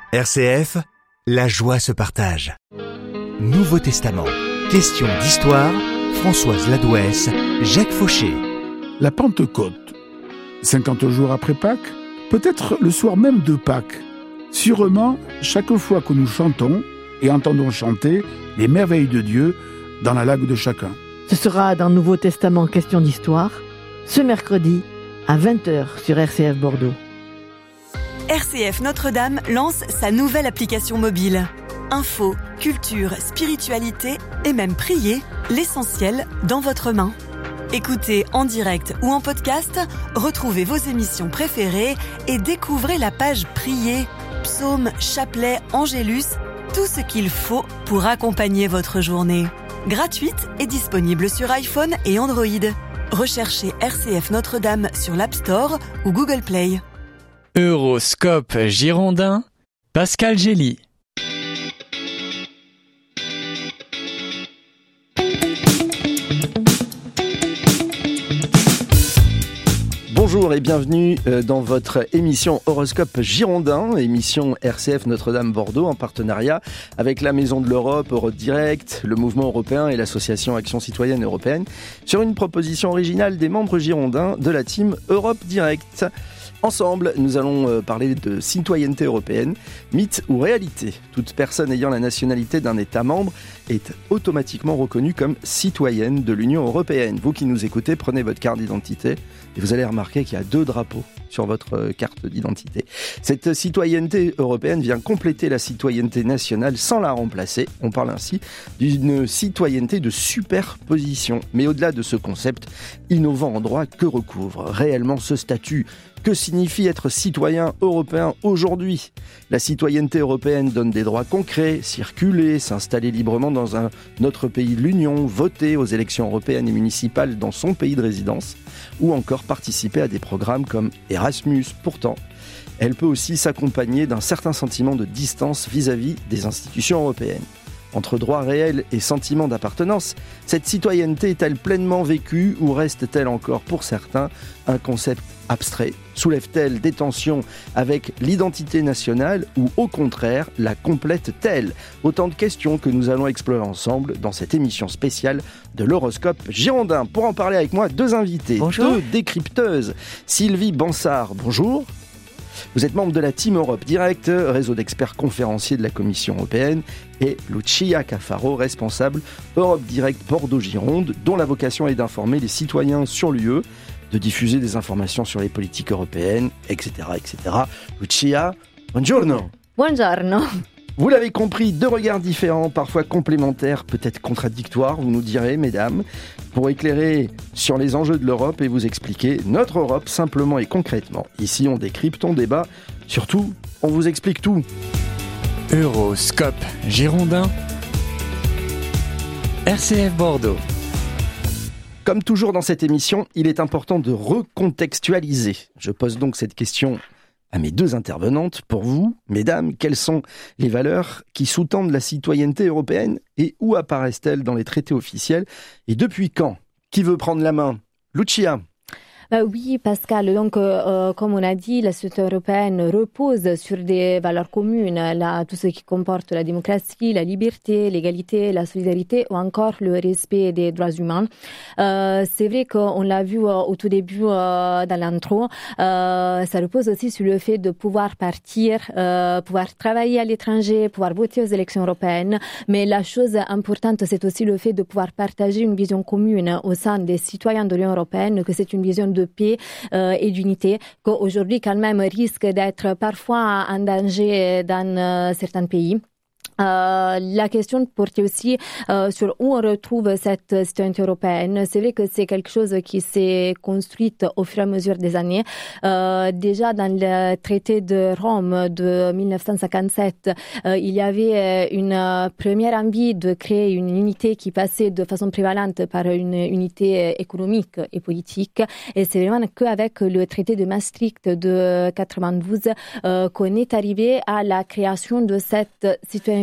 RCF, la joie se partage. Nouveau Testament, question d'histoire, Françoise Ladouès, Jacques Fauché. La Pentecôte, 50 jours après Pâques, peut-être le soir même de Pâques. Sûrement, chaque fois que nous chantons et entendons chanter les merveilles de Dieu dans la langue de chacun. Ce sera dans Nouveau Testament question d'histoire, ce mercredi à 20h sur RCF Bordeaux. RCF Notre-Dame lance sa nouvelle application mobile. Info, culture, spiritualité et même prier, l'essentiel dans votre main. Écoutez en direct ou en podcast, retrouvez vos émissions préférées et découvrez la page Prier, psaumes, chapelets, angélus, tout ce qu'il faut pour accompagner votre journée. Gratuite et disponible sur iPhone et Android. Recherchez RCF Notre-Dame sur l'App Store ou Google Play. Euroscope Girondin, Pascal Gély. Bonjour et bienvenue dans votre émission Horoscope Girondin, émission RCF Notre-Dame Bordeaux en partenariat avec la Maison de l'Europe, Europe Direct, le Mouvement européen et l'association Action citoyenne européenne sur une proposition originale des membres girondins de la team Europe Direct. Ensemble, nous allons parler de citoyenneté européenne, mythe ou réalité. Toute personne ayant la nationalité d'un État membre est automatiquement reconnue comme citoyenne de l'Union européenne. Vous qui nous écoutez, prenez votre carte d'identité et vous allez remarquer qu'il y a 2 drapeaux sur votre carte d'identité. Cette citoyenneté européenne vient compléter la citoyenneté nationale sans la remplacer. On parle ainsi d'une citoyenneté de superposition. Mais au-delà de ce concept innovant en droit, que recouvre réellement ce statut ? Que signifie être citoyen européen aujourd'hui ? La citoyenneté européenne donne des droits concrets, circuler, s'installer librement dans un autre pays de l'Union, voter aux élections européennes et municipales dans son pays de résidence, ou encore participer à des programmes comme Erasmus. Pourtant, elle peut aussi s'accompagner d'un certain sentiment de distance vis-à-vis des institutions européennes. Entre droit réel et sentiment d'appartenance, cette citoyenneté est-elle pleinement vécue ou reste-t-elle encore pour certains un concept abstrait ? Soulève-t-elle des tensions avec l'identité nationale ou au contraire la complète-t-elle ? Autant de questions que nous allons explorer ensemble dans cette émission spéciale de l'Horoscope Girondin. Pour en parler avec moi, 2 invités, Bonjour. 2 décrypteuses. Sylvie Bansard, bonjour. Vous êtes membre de la Team Europe Direct, réseau d'experts conférenciers de la Commission européenne, et Lucia Cafaro, responsable Europe Direct Bordeaux-Gironde, dont la vocation est d'informer les citoyens sur l'UE, de diffuser des informations sur les politiques européennes, etc. etc. Lucia, buongiorno. Buongiorno. Vous l'avez compris, 2 regards différents, parfois complémentaires, peut-être contradictoires, vous nous direz, mesdames, pour éclairer sur les enjeux de l'Europe et vous expliquer notre Europe simplement et concrètement. Ici, on décrypte, on débat, surtout, on vous explique tout. Euroscope Girondin, RCF Bordeaux. Comme toujours dans cette émission, il est important de recontextualiser. Je pose donc cette question à mes 2 intervenantes. Pour vous, mesdames, quelles sont les valeurs qui sous-tendent la citoyenneté européenne et où apparaissent-elles dans les traités officiels et depuis quand ? Qui veut prendre la main ? Lucia. Oui, Pascal. Donc, comme on a dit, la société européenne repose sur des valeurs communes, tout ce qui comporte la démocratie, la liberté, l'égalité, la solidarité ou encore le respect des droits humains. C'est vrai qu'on l'a vu au tout début dans l'intro, ça repose aussi sur le fait de pouvoir partir, pouvoir travailler à l'étranger, pouvoir voter aux élections européennes. Mais la chose importante, c'est aussi le fait de pouvoir partager une vision commune au sein des citoyens de l'Union européenne, que c'est une vision de paix et d'unité, qu'aujourd'hui quand même risque d'être parfois en danger dans certains pays. La question portait aussi sur où on retrouve cette citoyenneté européenne. C'est vrai que c'est quelque chose qui s'est construite au fur et à mesure des années. Déjà dans le traité de Rome de 1957, il y avait une première envie de créer une unité qui passait de façon prévalente par une unité économique et politique. Et c'est vraiment qu'avec le traité de Maastricht de 92 qu'on est arrivé à la création de cette citoyenneté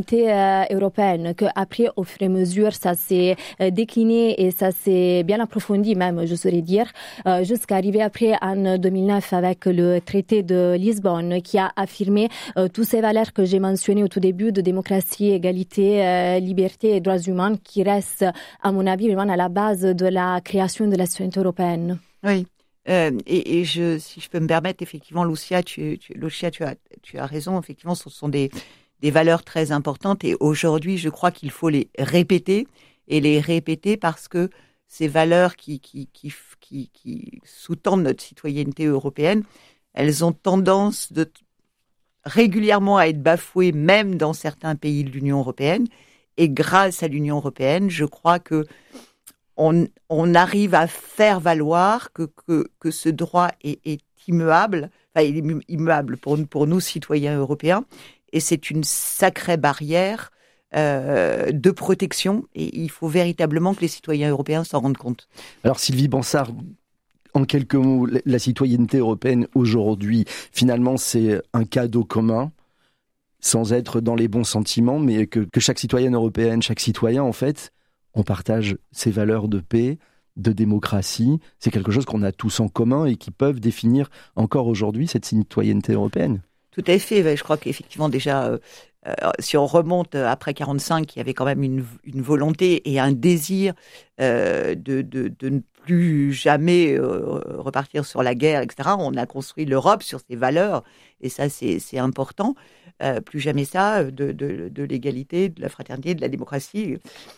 citoyenneté européenne, qu'après, au fur et à mesure, ça s'est décliné et ça s'est bien approfondi même, je saurais dire, jusqu'à arriver après en 2009 avec le traité de Lisbonne qui a affirmé toutes ces valeurs que j'ai mentionnées au tout début de démocratie, égalité, liberté et droits humains qui restent, à mon avis, vraiment à la base de la création de la citoyenneté européenne. Oui. Si je peux me permettre, effectivement, Lucia, tu as raison. Effectivement, ce sont des valeurs très importantes. Et aujourd'hui, je crois qu'il faut les répéter parce que ces valeurs qui sous-tendent notre citoyenneté européenne, elles ont tendance régulièrement à être bafouées, même dans certains pays de l'Union européenne. Et grâce à l'Union européenne, je crois que on arrive à faire valoir que ce droit est immuable, enfin, il est immuable pour nous, citoyens européens, et c'est une sacrée barrière de protection, et il faut véritablement que les citoyens européens s'en rendent compte. Alors Sylvie Bansard, en quelques mots, la citoyenneté européenne aujourd'hui, finalement, c'est un cadeau commun, sans être dans les bons sentiments, mais que chaque citoyenne européenne, chaque citoyen, en fait, on partage ces valeurs de paix, de démocratie. C'est quelque chose qu'on a tous en commun et qui peuvent définir encore aujourd'hui cette citoyenneté européenne. Tout à fait. Je crois qu'effectivement, déjà, si on remonte après 1945, il y avait quand même une volonté et un désir de ne plus jamais repartir sur la guerre, etc. On a construit l'Europe sur ces valeurs, et ça, c'est important. Plus jamais ça, de l'égalité, de la fraternité, de la démocratie.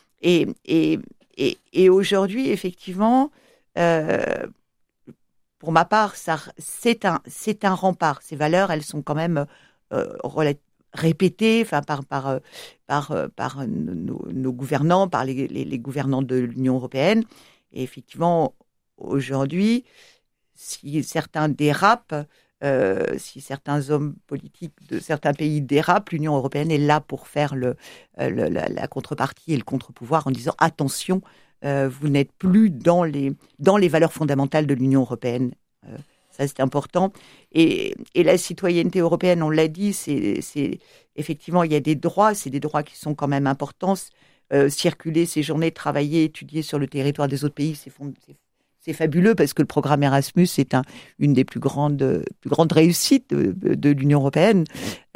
Et aujourd'hui, effectivement, pour ma part, c'est un rempart. Ces valeurs, elles sont quand même répétées, enfin par nos gouvernants, par les gouvernants de l'Union européenne. Et effectivement, aujourd'hui, si certains dérapent, si certains hommes politiques de certains pays dérapent, l'Union européenne est là pour faire la contrepartie et le contre-pouvoir en disant attention, vous n'êtes plus dans les valeurs fondamentales de l'Union européenne. Ça, c'est important. Et la citoyenneté européenne, on l'a dit, c'est effectivement, il y a des droits, c'est des droits qui sont quand même importants. Circuler, séjourner, travailler, étudier sur le territoire des autres pays, c'est fabuleux parce que le programme Erasmus est une des plus grandes réussites de l'Union européenne.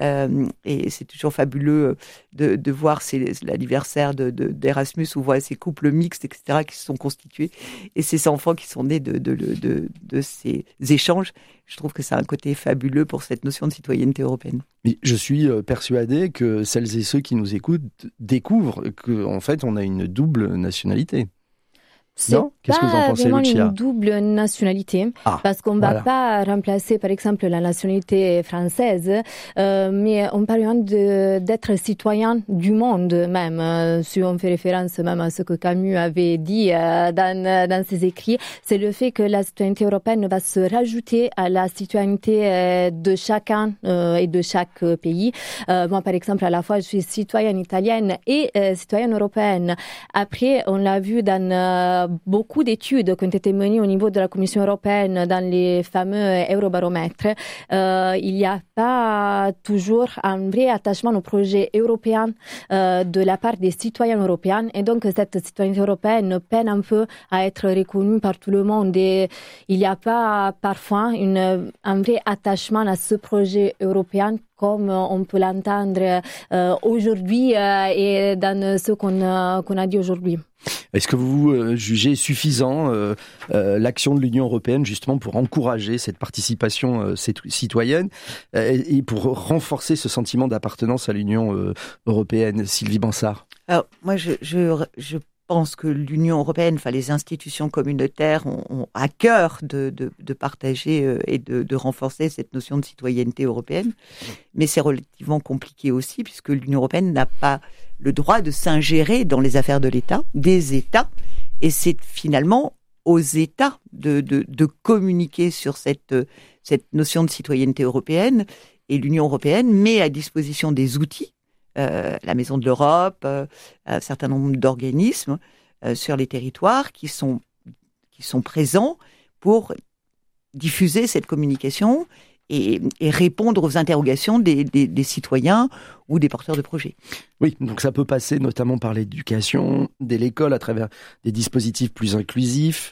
Et c'est toujours fabuleux de voir l'anniversaire d'Erasmus où on voit ces couples mixtes, etc., qui se sont constitués et ces enfants qui sont nés de ces échanges. Je trouve que ça a un côté fabuleux pour cette notion de citoyenneté européenne. Mais je suis persuadé que celles et ceux qui nous écoutent découvrent qu'en fait, on a une double nationalité. Non ? Qu'est-ce que vous en pensez, Lucia ? C'est Lucia ? vraiment une double nationalité, parce qu'on ne va pas remplacer, par exemple, la nationalité française, mais on parle d'être citoyen du monde même. Si on fait référence même à ce que Camus avait dit dans ses écrits, c'est le fait que la citoyenneté européenne va se rajouter à la citoyenneté de chacun et de chaque pays. Moi, par exemple, à la fois, je suis citoyenne italienne et citoyenne européenne. Après, on l'a vu dans beaucoup d'études qui ont été menées au niveau de la Commission européenne dans les fameux Eurobaromètres. Il n'y a pas toujours un vrai attachement au projet européen de la part des citoyens européens. Et donc, cette citoyenneté européenne peine un peu à être reconnue par tout le monde. Et il n'y a pas parfois un vrai attachement à ce projet européen comme on peut l'entendre aujourd'hui et dans ce qu'on a dit aujourd'hui. Est-ce que vous jugez suffisant l'action de l'Union européenne justement pour encourager cette participation citoyenne et pour renforcer ce sentiment d'appartenance à l'Union européenne ? Sylvie Bansard. Alors, moi, je pense que l'Union européenne, enfin les institutions communautaires ont à cœur de partager et de renforcer cette notion de citoyenneté européenne. Mais c'est relativement compliqué aussi puisque l'Union européenne n'a pas le droit de s'ingérer dans les affaires de l'État, des États. Et c'est finalement aux États de communiquer sur cette notion de citoyenneté européenne. Et l'Union européenne met à disposition des outils, la Maison de l'Europe, un certain nombre d'organismes sur les territoires qui sont présents pour diffuser cette communication répondre aux interrogations des citoyens ou des porteurs de projets. Oui, donc ça peut passer notamment par l'éducation, dès l'école, à travers des dispositifs plus inclusifs,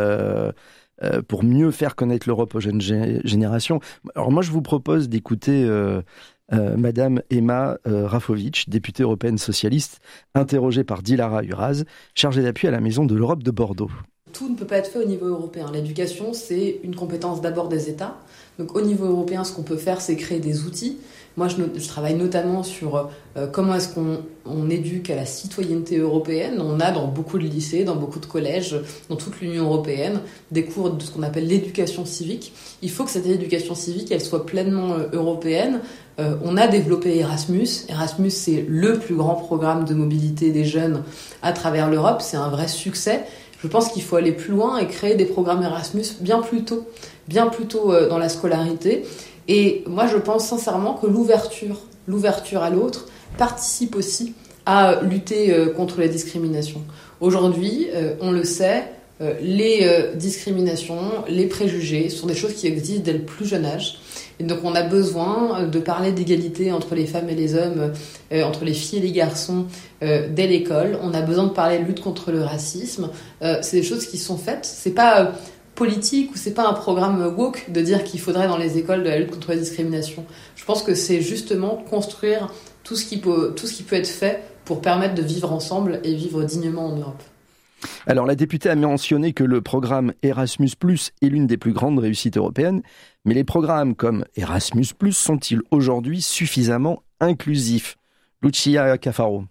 pour mieux faire connaître l'Europe aux jeunes générations. Alors moi, je vous propose d'écouter Madame Emma Rafovitch, députée européenne socialiste, interrogée par Dilara Uraz, chargée d'appui à la Maison de l'Europe de Bordeaux. Tout ne peut pas être fait au niveau européen. L'éducation, c'est une compétence d'abord des États. Donc au niveau européen, ce qu'on peut faire, c'est créer des outils. Moi, je travaille notamment sur comment est-ce qu'on éduque à la citoyenneté européenne. On a dans beaucoup de lycées, dans beaucoup de collèges, dans toute l'Union européenne, des cours de ce qu'on appelle l'éducation civique. Il faut que cette éducation civique, elle soit pleinement européenne. On a développé Erasmus. Erasmus, c'est le plus grand programme de mobilité des jeunes à travers l'Europe. C'est un vrai succès. Je pense qu'il faut aller plus loin et créer des programmes Erasmus bien plus tôt dans la scolarité. Et moi, je pense sincèrement que l'ouverture à l'autre participe aussi à lutter contre les discriminations. Aujourd'hui, on le sait, les discriminations, les préjugés sont des choses qui existent dès le plus jeune âge. Et donc on a besoin de parler d'égalité entre les femmes et les hommes, entre les filles et les garçons dès l'école. On a besoin de parler de lutte contre le racisme. C'est des choses qui sont faites. C'est pas politique ou c'est pas un programme woke de dire qu'il faudrait dans les écoles de la lutte contre la discrimination. Je pense que c'est justement construire tout ce qui peut être fait pour permettre de vivre ensemble et vivre dignement en Europe. Alors, la députée a mentionné que le programme Erasmus+ est l'une des plus grandes réussites européennes, mais les programmes comme Erasmus+ sont-ils aujourd'hui suffisamment inclusifs ? Lucia Cafaro.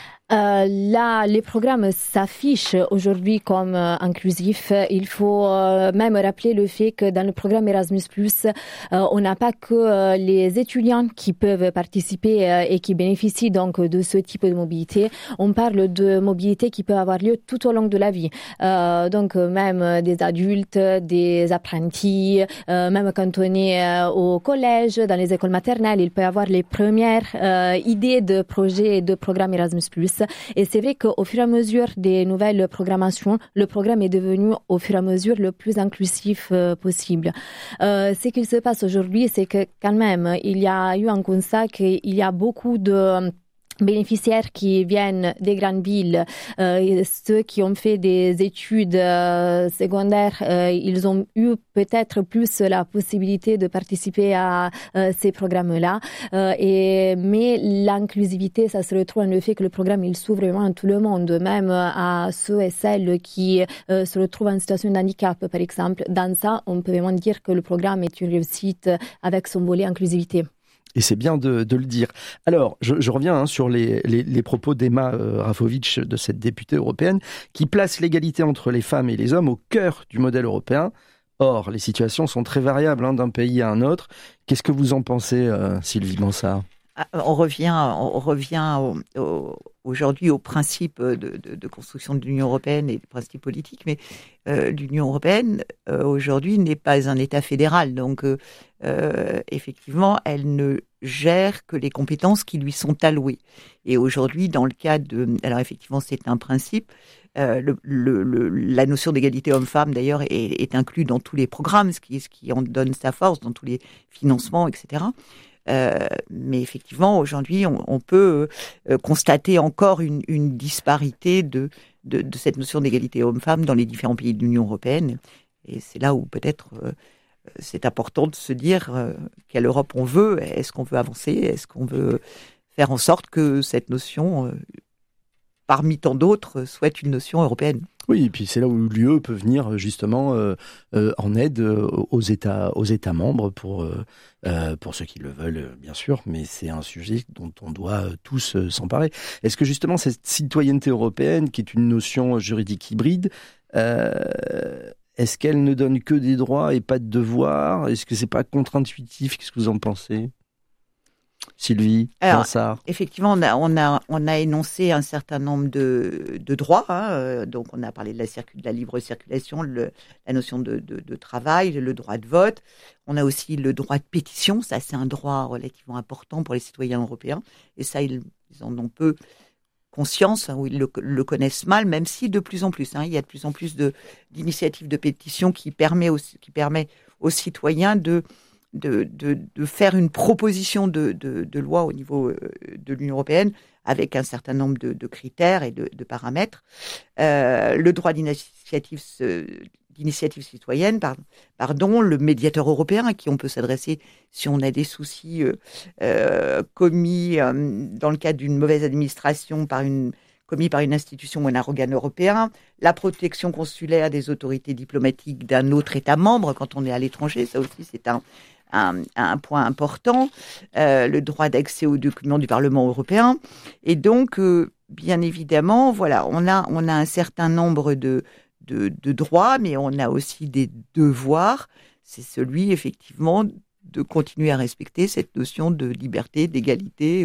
Là, les programmes s'affichent aujourd'hui comme inclusifs. Il faut même rappeler le fait que dans le programme Erasmus+, on n'a pas que les étudiants qui peuvent participer et qui bénéficient donc de ce type de mobilité. On parle de mobilité qui peut avoir lieu tout au long de la vie. Donc même des adultes, des apprentis, même quand on est au collège, dans les écoles maternelles, il peut y avoir les premières idées de projets et de programmes Erasmus+. Et c'est vrai qu'au fur et à mesure des nouvelles programmations, le programme est devenu au fur et à mesure le plus inclusif possible. Ce qu'il se passe aujourd'hui, c'est que quand même, il y a eu un constat qu'il y a beaucoup de bénéficiaires qui viennent des grandes villes, ceux qui ont fait des études secondaires, ils ont eu peut-être plus la possibilité de participer à ces programmes-là. Mais l'inclusivité, ça se retrouve dans le fait que le programme, il s'ouvre vraiment à tout le monde, même à ceux et celles qui se retrouvent en situation de handicap, par exemple. Dans ça, on peut vraiment dire que le programme est une réussite avec son volet inclusivité. Et c'est bien de le dire. Alors, je reviens sur les propos d'Emma Rafovitch, de cette députée européenne, qui place l'égalité entre les femmes et les hommes au cœur du modèle européen. Or, les situations sont très variables d'un pays à un autre. Qu'est-ce que vous en pensez, Sylvie Mansart ? On revient aujourd'hui au principe de construction de l'Union européenne et des principes politiques, mais l'Union européenne aujourd'hui n'est pas un État fédéral, donc effectivement elle ne gère que les compétences qui lui sont allouées. Et aujourd'hui, dans le cas alors effectivement c'est un principe. La notion d'égalité homme-femme d'ailleurs est inclue dans tous les programmes, ce qui en donne sa force, dans tous les financements, etc. Mais effectivement, aujourd'hui, on peut constater encore une disparité de cette notion d'égalité homme-femme dans les différents pays de l'Union européenne. Et c'est là où peut-être c'est important de se dire quelle Europe on veut. Est-ce qu'on veut avancer ? Est-ce qu'on veut faire en sorte que cette notion, parmi tant d'autres, soit une notion européenne ? Oui, et puis c'est là où l'UE peut venir justement en aide aux États membres pour ceux qui le veulent, bien sûr, mais c'est un sujet dont on doit tous s'emparer. Est-ce que justement cette citoyenneté européenne, qui est une notion juridique hybride, est-ce qu'elle ne donne que des droits et pas de devoirs ? Est-ce que c'est pas contre-intuitif ? Qu'est-ce que vous en pensez ? Sylvie Mansart. Effectivement, on a énoncé un certain nombre de droits. Donc, on a parlé de la libre circulation, la notion de travail, le droit de vote. On a aussi le droit de pétition. Ça, c'est un droit relativement important pour les citoyens européens. Et ça, ils en ont peu conscience, ou ils le connaissent mal, même si de plus en plus, il y a de plus en plus d'initiatives de pétition qui permet aux citoyens de faire une proposition de loi au niveau de l'Union européenne avec un certain nombre de critères et de paramètres. Le droit d'initiative citoyenne, le médiateur européen à qui on peut s'adresser si on a des soucis commis dans le cadre d'une mauvaise administration commis par une institution ou un organe européen, la protection consulaire des autorités diplomatiques d'un autre État membre quand on est à l'étranger, ça aussi c'est un point important, le droit d'accès aux documents du Parlement européen. Et donc, bien évidemment, voilà, on a un certain nombre de droits, mais on a aussi des devoirs. C'est celui, effectivement, de continuer à respecter cette notion de liberté, d'égalité,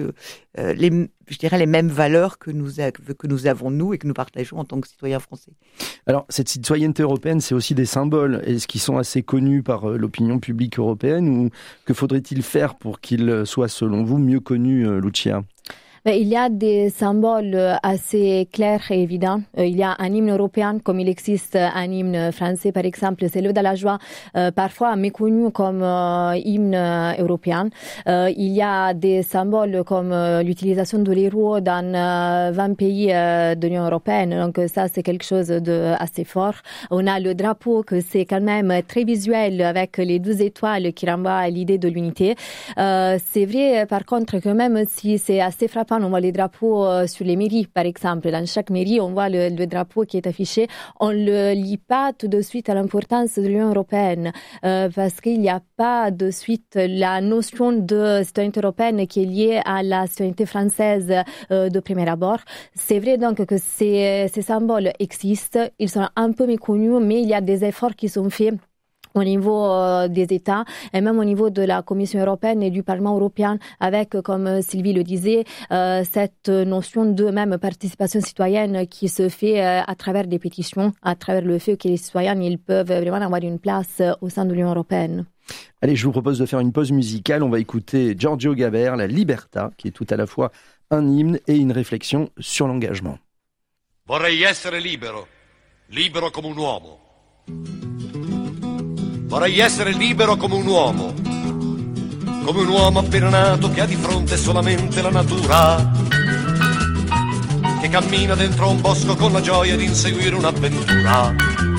je dirais les mêmes valeurs que nous avons, nous, et que nous partageons en tant que citoyens français. Alors, cette citoyenneté européenne, c'est aussi des symboles. Est-ce qu'ils sont assez connus par l'opinion publique européenne, ou que faudrait-il faire pour qu'ils soient, selon vous, mieux connus, Lucia ? Il y a des symboles assez clairs et évidents. Il y a un hymne européen, comme il existe un hymne français, par exemple, c'est le de la joie, parfois méconnu comme hymne européen. Il y a des symboles comme l'utilisation de l'euro dans 20 pays de l'Union européenne. Donc ça, c'est quelque chose d'assez fort. On a le drapeau, que c'est quand même très visuel, avec les 12 étoiles qui renvoient à l'idée de l'unité. C'est vrai, par contre, que même si c'est assez frappant, on voit les drapeaux sur les mairies, par exemple. Dans chaque mairie, on voit le drapeau qui est affiché. On ne le lit pas tout de suite à l'importance de l'Union européenne, parce qu'il n'y a pas de suite la notion de citoyenneté européenne qui est liée à la citoyenneté française de premier abord. C'est vrai donc que ces symboles existent, ils sont un peu méconnus, mais il y a des efforts qui sont faits au niveau des États et même au niveau de la Commission européenne et du Parlement européen, avec, comme Sylvie le disait, cette notion de même participation citoyenne qui se fait à travers des pétitions, à travers le fait que les citoyens ils peuvent vraiment avoir une place au sein de l'Union européenne. Allez, je vous propose de faire une pause musicale. On va écouter Giorgio Gaber, La Libertà, qui est tout à la fois un hymne et une réflexion sur l'engagement. Vorrei essere libero, libero come un uomo. Vorrei essere libero come un uomo appena nato che ha di fronte solamente la natura, che cammina dentro un bosco con la gioia di inseguire un'avventura.